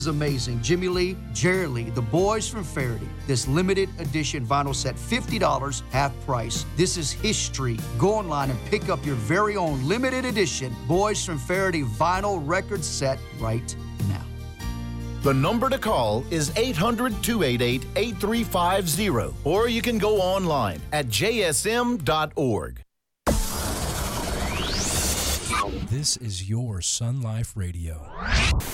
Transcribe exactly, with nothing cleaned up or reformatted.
is amazing. Jimmy Lee, Jerry Lee, the boys from Faraday. This limited edition vinyl set, fifty dollars, half price. This is history. Go online and pick up your very own limited edition Boys from Faraday vinyl record set right now. The number to call is eight hundred, two eight eight, eight three five zero, or you can go online at j s m dot org. This is your Sun Life Radio.